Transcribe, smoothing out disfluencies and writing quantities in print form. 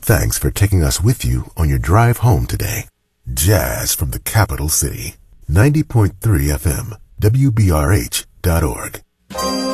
thanks for taking us with you on your drive home today. Jazz from the capital city. 90.3 FM, WBRH.org.